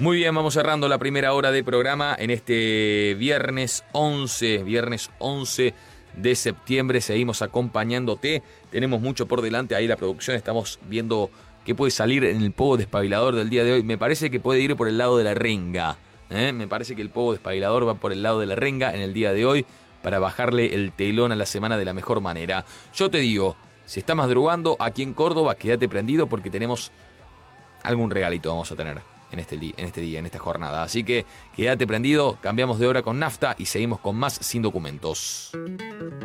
Muy bien, vamos cerrando la primera hora de programa en este viernes 11 de septiembre. Seguimos acompañándote, tenemos mucho por delante. Ahí la producción, estamos viendo qué puede salir en el pogo despabilador del día de hoy. Me parece que puede ir por el lado de la renga, me parece que el pogo despabilador va por el lado de la renga en el día de hoy, para bajarle el telón a la semana de la mejor manera. Yo te digo, si estás madrugando aquí en Córdoba, quédate prendido porque tenemos algún regalito, vamos a tener en este día, en esta jornada. Así que quédate prendido, cambiamos de hora con Nafta y seguimos con más Sin Documentos.